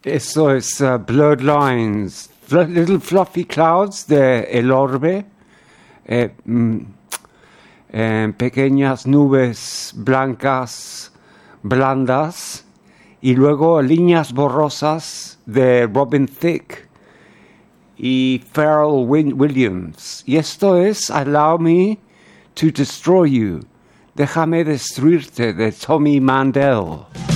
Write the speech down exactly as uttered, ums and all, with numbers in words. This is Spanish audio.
Eso es uh, Blurred Lines, Fl- Little Fluffy Clouds de El Orbe, eh, mm, eh, pequeñas nubes blancas, blandas, y luego Líneas Borrosas de Robin Thicke y Pharrell Win- Williams. Y esto es Allow Me to Destroy You, Déjame Destruirte de Tommy Mandel.